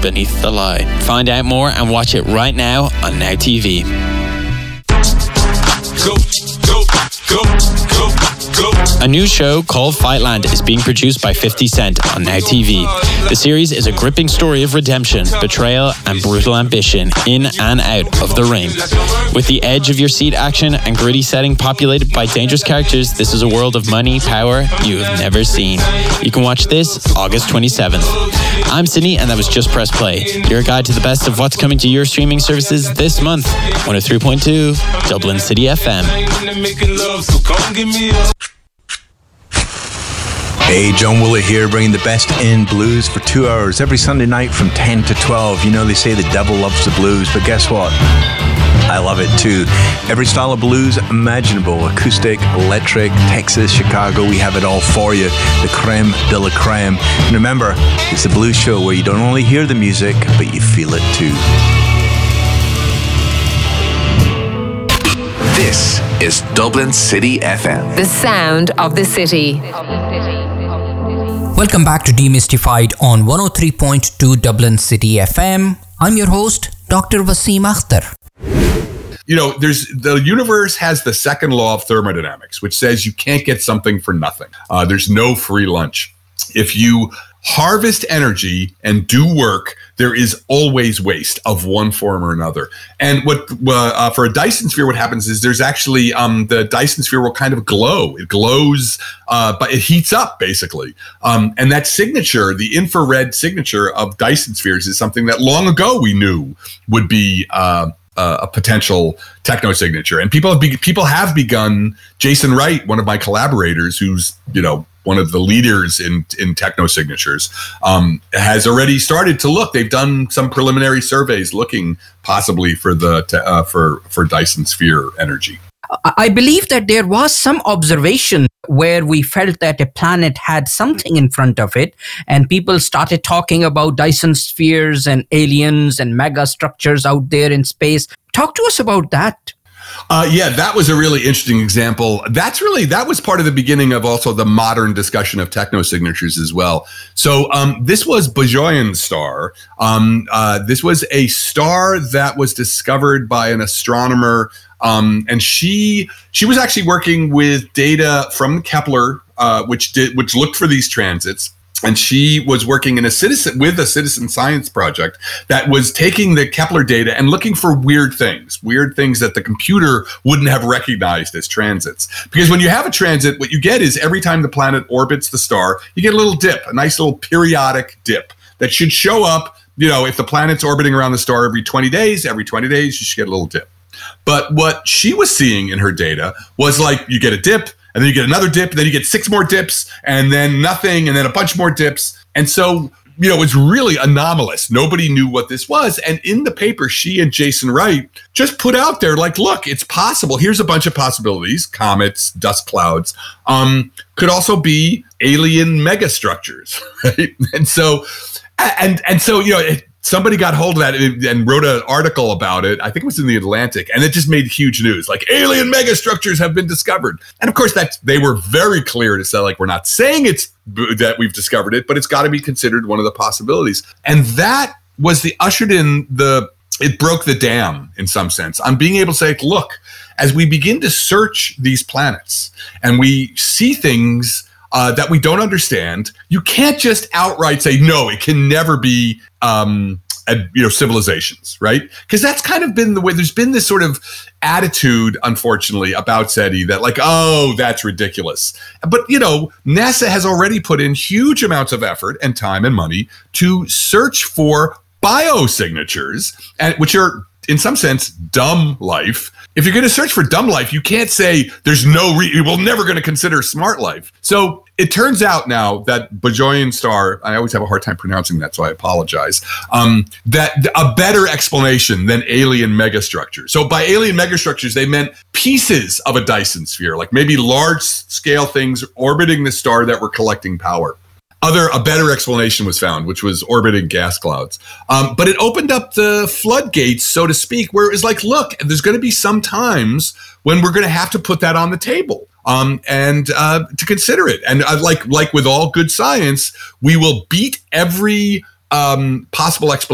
beneath the lie. Find out more and watch it right now on Now TV. Go, go, go, go, go. A new show called Fightland is being produced by 50 Cent on Now TV. The series is a gripping story of redemption, betrayal, and brutal ambition in and out of the ring. With the edge of your seat action and gritty setting populated by dangerous characters, this is a world of money, power you have never seen. You can watch this August 27th. I'm Sydney, and that was Just Press Play, your guide to the best of what's coming to your streaming services this month. 103.2 Dublin City FM. Hey, John Willett here, bringing the best in blues for 2 hours every Sunday night from 10 to 12. You know, they say the devil loves the blues, but guess what? I love it too. Every style of blues imaginable, acoustic, electric, Texas, Chicago, we have it all for you. The creme de la creme. And remember, it's a blues show where you don't only hear the music, but you feel it too. This is Dublin City FM. The sound of the city. Welcome back to Demystified on 103.2 Dublin City FM. I'm your host, Dr. Wasim Akhtar. You know, the universe has the second law of thermodynamics, which says you can't get something for nothing. There's no free lunch. If you harvest energy and do work, there is always waste of one form or another. And what for a Dyson sphere, what happens is there's actually the Dyson sphere will kind of glow. It glows, but it heats up basically. And that signature, the infrared signature of Dyson spheres, is something that long ago we knew would be a potential techno signature. And people have begun. Jason Wright, one of my collaborators, who's one of the leaders in techno signatures, has already started to look. They've done some preliminary surveys looking possibly for the for Dyson sphere energy. I believe that there was some observation where we felt that a planet had something in front of it, and people started talking about Dyson spheres and aliens and mega structures out there in space. Talk to us about that. Yeah, that was a really interesting example. That was part of the beginning of also the modern discussion of techno signatures as well. So this was Bajoyan star. This was a star that was discovered by an astronomer, and she was actually working with data from Kepler, which looked for these transits. And she was working with a citizen science project that was taking the Kepler data and looking for weird things that the computer wouldn't have recognized as transits. Because when you have a transit, what you get is every time the planet orbits the star, you get a little dip, a nice little periodic dip that should show up. If the planet's orbiting around the star every 20 days, you should get a little dip. But what she was seeing in her data was like, you get a dip, and then you get another dip, and then you get 6 more dips, and then nothing, and then a bunch more dips. And so, it's really anomalous. Nobody knew what this was. And in the paper, she and Jason Wright just put out there, like, look, it's possible. Here's a bunch of possibilities. Comets, dust clouds, could also be alien megastructures, right? And so, somebody got hold of that and wrote an article about it. I think it was in the Atlantic, and it just made huge news. Like, alien megastructures have been discovered. And of course, they were very clear to say, like, we're not saying it's that we've discovered it, but it's got to be considered one of the possibilities. And that was it broke the dam in some sense on being able to say, look, as we begin to search these planets and we see things that we don't understand, you can't just outright say, no, it can never be civilizations, right? Because that's kind of been the way. There's been this sort of attitude, unfortunately, about SETI that, like, oh, that's ridiculous. But, NASA has already put in huge amounts of effort and time and money to search for biosignatures, which are, in some sense, dumb life. If you're going to search for dumb life, you can't say there's we're never going to consider smart life. So it turns out now that Bajoyan star, I always have a hard time pronouncing that, so I apologize, that a better explanation than alien megastructures. So by alien megastructures, they meant pieces of a Dyson sphere, like maybe large scale things orbiting the star that were collecting power. A better explanation was found, which was orbiting gas clouds. But it opened up the floodgates, so to speak, where it was like, look, there's going to be some times when we're going to have to put that on the table and to consider it. And like with all good science, we will beat every possible explanation